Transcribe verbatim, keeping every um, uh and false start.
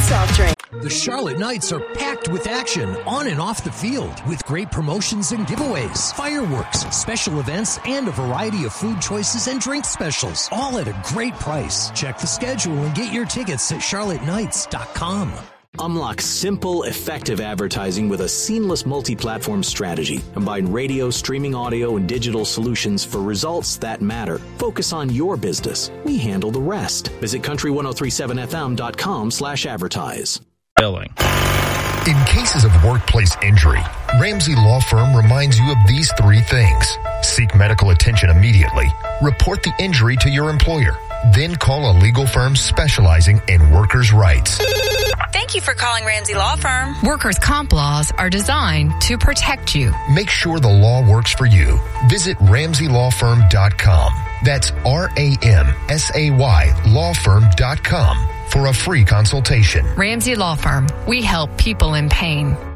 soft drink. The Charlotte Knights are packed with action on and off the field with great promotions and giveaways, fireworks, special events, and a variety of food choices and drink specials, all at a great price. Check the schedule and get your tickets at charlotte knights dot com. Unlock simple, effective advertising with a seamless multi-platform strategy. Combine radio, streaming audio, and digital solutions for results that matter. Focus on your business. We handle the rest. Visit country ten thirty-seven f m dot com slash advertise. Billing. In cases of workplace injury, Ramsey Law Firm reminds you of these three things. Seek medical attention immediately. Report the injury to your employer. Then call a legal firm specializing in workers' rights. Thank you for calling Ramsey Law Firm. Workers' comp laws are designed to protect you. Make sure the law works for you. Visit ramsey law firm dot com. That's R A M S A Y law firm dot com for a free consultation. Ramsey Law Firm. We help people in pain.